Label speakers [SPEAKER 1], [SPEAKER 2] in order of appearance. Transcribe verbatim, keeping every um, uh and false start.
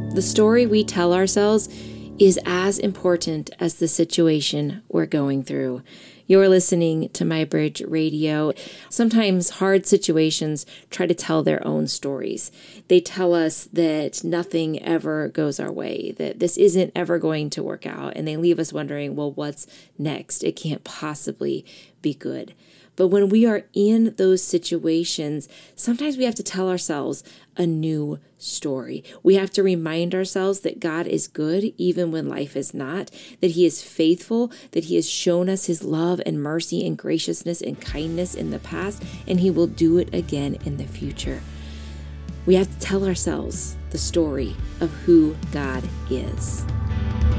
[SPEAKER 1] The story we tell ourselves is as important as the situation we're going through. You're listening to MyBridge Radio. Sometimes hard situations try to tell their own stories. They tell us that nothing ever goes our way, that this isn't ever going to work out, and they leave us wondering, well, what's next? It can't possibly be good. But when we are in those situations, sometimes we have to tell ourselves a new story. We have to remind ourselves that God is good even when life is not, that He is faithful, that He has shown us His love and mercy and graciousness and kindness in the past, and He will do it again in the future. We have to tell ourselves the story of who God is.